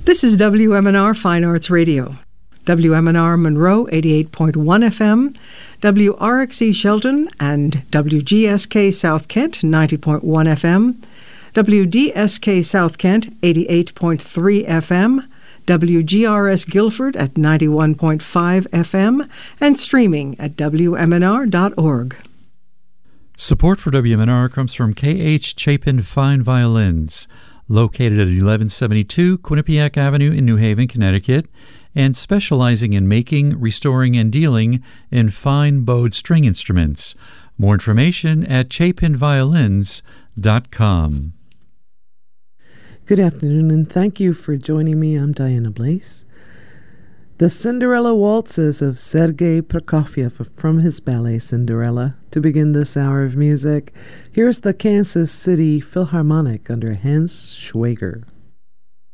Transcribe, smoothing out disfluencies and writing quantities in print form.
This is WMNR Fine Arts Radio. WMNR Monroe 88.1 FM, WRXE Shelton and WGSK South Kent 90.1 FM, WDSK South Kent 88.3 FM, WGRS Guilford at 91.5 FM, and streaming at WMNR.org. Support for WMNR comes from K.H. Chapin Fine Violins, located at 1172 Quinnipiac Avenue in New Haven, Connecticut, and specializing in making, restoring, and dealing in fine bowed string instruments. More information at chapinviolins.com. Good afternoon, and thank you for joining me. I'm Diana Blaze. The Cinderella Waltzes of Sergei Prokofiev from his ballet Cinderella. To begin this hour of music, here's the Kansas City Philharmonic under Hans Schwager.